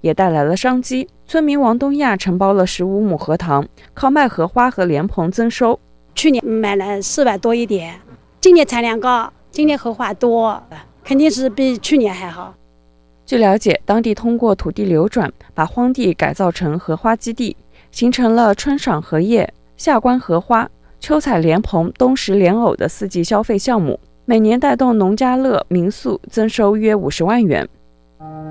也带来了商机。村民王东亚承包了15亩荷塘，靠卖荷花和莲蓬增收。 去年卖了400多一点，今年产量高，今年荷花多，肯定是比去年还好。 据了解，当地通过土地流转，把荒地改造成荷花基地，形成了春赏荷叶、夏观荷花、秋采莲蓬、冬食莲藕的4季消费项目，每年带动农家乐、民宿增收约50万元。